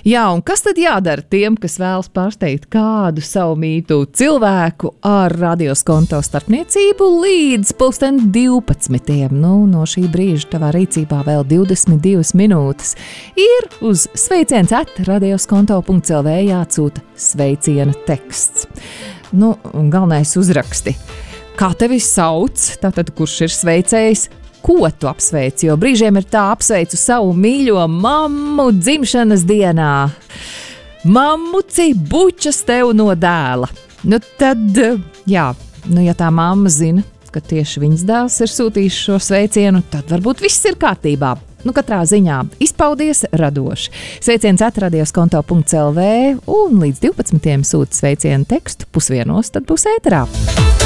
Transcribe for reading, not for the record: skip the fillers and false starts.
Jā, un kas tad jādara tiem, kas vēlas pārsteigt kādu savu mītu cilvēku ar radioskonto starpniecību līdz 12:00? Nu, no šī brīža tavā rīcībā vēl 22 minūtes. Ir uz sveiciens@radioskonto.lv jāatsūta sveiciena teksts. Nu, un galvenais uzraksti. Kā tevi sauc? Tātad, kurš ir sveicējs? Ko tu apsveici? Jo brīžiem ir tā, apsveicu savu mīļo mammu dzimšanas dienā. Mammuci, bučas tev no dēla. Nu tad, jā, ja tā mamma zina, ka tieši viņas dēls ir sūtījis šo sveicienu, tad varbūt viss ir kārtībā. Nu, katrā ziņā izpaudies radoši. Sveiciens@radioskonto.lv un līdz 12:00 sūta sveicienu tekstu, 12:00 tad būs ēterā.